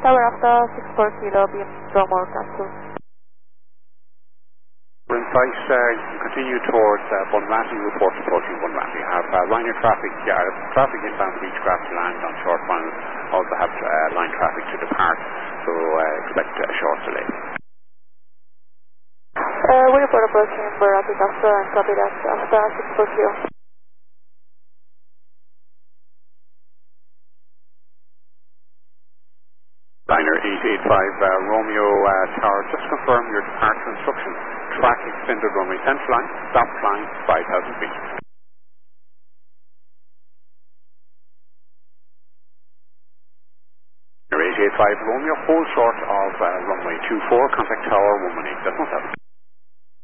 tower after 64 kilo, beam Dromore cancel. We're in sight, you can continue towards Bunratty, report approaching Bunratty. Have Ryanair traffic inbound to Beechcraft to land on short final. Also have line traffic to depart, so expect a short delay. We report approaching Bunratty Castle and copy that after 64 kilo. Liner 885 Romeo Tower, just confirm your departure instructions. Track extended runway central line, stop flying 5,000 feet. 885 Romeo, hold short of runway 24, contact tower 118.7.